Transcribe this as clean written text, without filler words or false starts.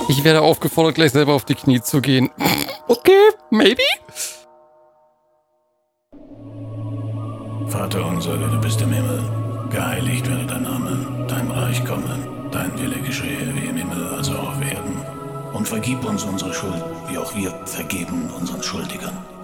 Ich werde aufgefordert, gleich selber auf die Knie zu gehen. Okay, maybe? Vater unser, der du bist im Himmel, geheiligt werde dein Name, dein Reich komme, dein Wille geschehe wie im Himmel, also auf Erden. Und vergib uns unsere Schuld, wie auch wir vergeben unseren Schuldigern.